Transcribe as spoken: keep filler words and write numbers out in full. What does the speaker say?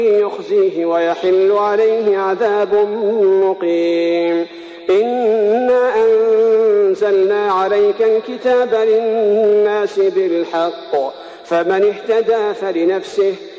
يخزيه ويحل عليه عذاب مقيم. إنا أنزلنا عليك الكتاب للناس بالحق، فمن اهتدى فلنفسه